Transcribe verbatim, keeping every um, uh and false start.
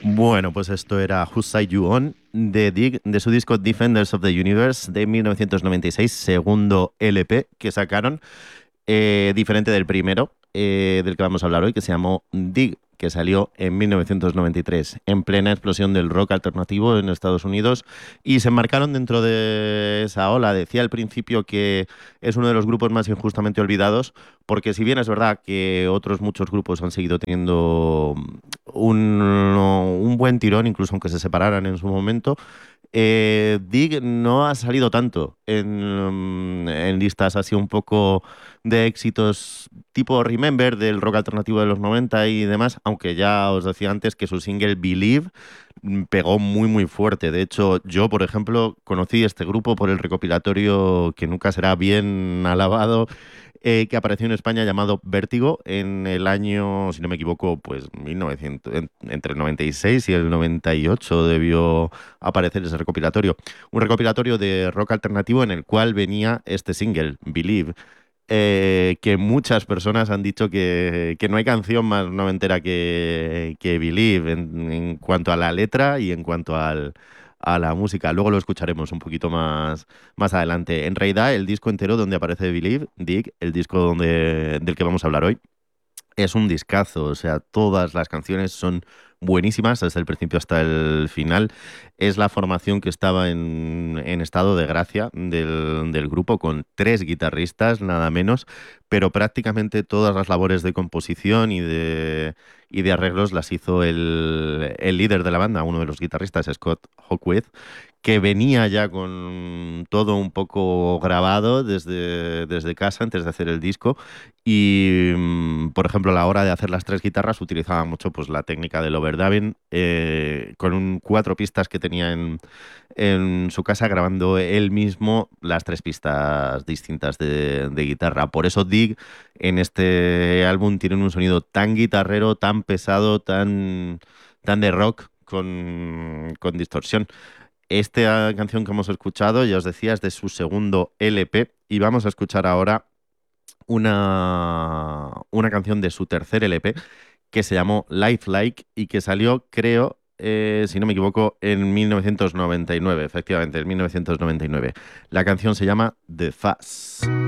Bueno, pues esto era Whose Side You On de Dig, de su disco Defenders of the Universe de mil novecientos noventa y seis, segundo L P que sacaron, eh, diferente del primero, eh, del que vamos a hablar hoy, que se llamó Dig, que salió en mil novecientos noventa y tres, en plena explosión del rock alternativo en Estados Unidos, y se enmarcaron dentro de esa ola. Decía al principio que es uno de los grupos más injustamente olvidados, porque si bien es verdad que otros muchos grupos han seguido teniendo un, un buen tirón, incluso aunque se separaran en su momento, eh, Dig no ha salido tanto en, en listas así un poco de éxitos tipo Remember del rock alternativo de los noventa y demás, aunque ya os decía antes que su single Believe mm, pegó muy muy fuerte. De hecho, yo, por ejemplo, conocí este grupo por el recopilatorio que nunca será bien alabado, eh, que apareció en España, llamado Vértigo, en el año, si no me equivoco, pues mil novecientos, en- entre el noventa y seis y el noventa y ocho debió aparecer ese recopilatorio. Un recopilatorio de rock alternativo en el cual venía este single, Believe, eh, que muchas personas han dicho que, que no hay canción más noventera que, que Believe en, en cuanto a la letra y en cuanto al, a la música. Luego lo escucharemos un poquito más, más adelante. En realidad, el disco entero donde aparece Believe, Dig, el disco donde, del que vamos a hablar hoy, es un discazo. O sea, todas las canciones son buenísimas desde el principio hasta el final. Es la formación que estaba en, en estado de gracia del, del grupo, con tres guitarristas, nada menos, pero prácticamente todas las labores de composición y de, y de arreglos las hizo el, el líder de la banda, uno de los guitarristas, Scott Hawkwood, que venía ya con todo un poco grabado desde, desde casa antes de hacer el disco. Y, mm, por ejemplo, a la hora de hacer las tres guitarras utilizaba mucho pues, la técnica del overdubbing, eh, con un, cuatro pistas que tenía en, en su casa, grabando él mismo las tres pistas distintas de, de guitarra. Por eso Dig en este álbum tiene un sonido tan guitarrero, tan pesado, tan, tan de rock, con, con distorsión. Esta canción que hemos escuchado, ya os decía, es de su segundo L P, y vamos a escuchar ahora una, una canción de su tercer L P que se llamó Lifelike y que salió, creo, eh, si no me equivoco, en mil novecientos noventa y nueve, efectivamente, en mil novecientos noventa y nueve. La canción se llama The Fuzz.